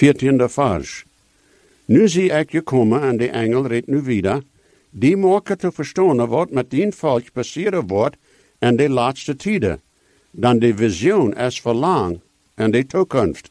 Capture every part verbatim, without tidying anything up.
veertiende vers. Nu zie ik je komen en de engel redt nu wieder, die maken te verstaan wat met die volk passeren wordt in de laatste tijden, dan de visioen is verlang en de toekomst.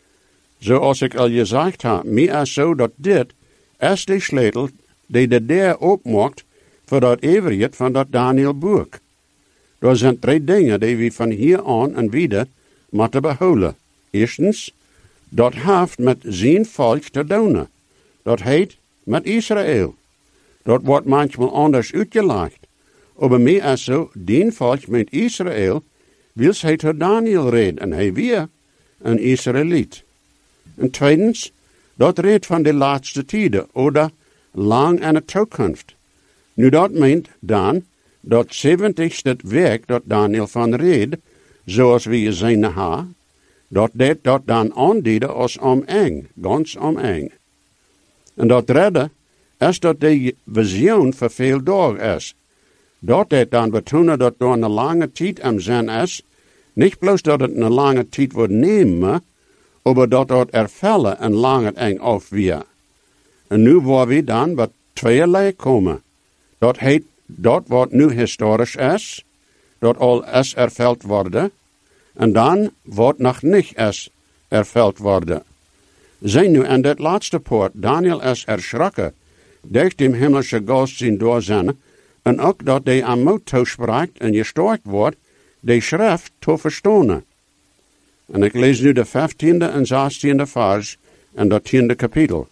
Zoals ik al gezegd heb, mij is zo dat dit is de sleutel die de deur opmaakt voor dat eeuwigheid van dat Daniel boek. Er zijn drie dingen die we van hier aan en wieder moeten behouden. Eerstens, dat heeft met zijn volk te doen. Dat heet met Israël. Dat wordt manchmal anders uitgelegd. Maar mij is zo, die volk met Israël, wil hij tot Daniel reden en hij weer een Israëliet. En tweedens, dat redt van de laatste tijden, oder lang in de toekomst. Nu dat meent dan, dat zeventigste werk dat Daniel van reed, zoals we gezien hebben, dat dit dat dan aandiende als omeng, ganz omeng. En dat redden is dat de visioen voor veel dagen is. Dat dit dan betonen dat door een lange tijd am zijn is, niet bloos dat het een lange tijd wordt nemen, maar dat het ervallen een lange eng af weer. En nu waar we dan bij tweeërlei komen. Dat heet, dat wat nu historisch is, dat al is erveld worden, en dan wat nog niet is erveld worden. Zijn nu in dit laatste poort, Daniel is erschrokken, durch dem himmlische Geest zijn doorzien, en ook dat hij aan moed toespreekt en gesterkt wordt, de schrift te verstaan. En ik lees nu de vijftiende en zestiende vers en dat tiende kapitel.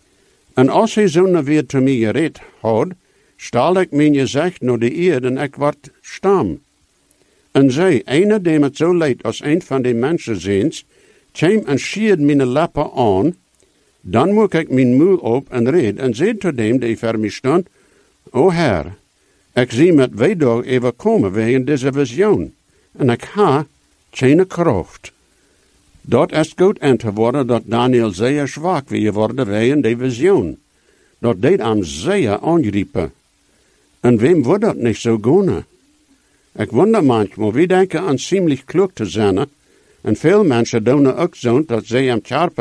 En als hij zo'n weer te mij gereed had, stal ik mijn gezicht naar de eerd en ik word stam. En zij, ene die het zo leed als een van de mensen ziens, kwam en schierd mijn lippen aan, dan moet ik mijn moel op en red en zei tot dem die voor mij stond, O Heer, ik zie met weedag even komen wegen deze visioen, en ik ha geen kracht. Dat is goed aan te worden dat Daniel zeer zwak weer geworden wegen de visioen. Dat deed hem zeer aangriepen. En wem wordt dat niet zo gaan? Ik wonder manchmal, we denken aan ziemlich klug te zijn, en veel mensen doen ook zo dat ze hem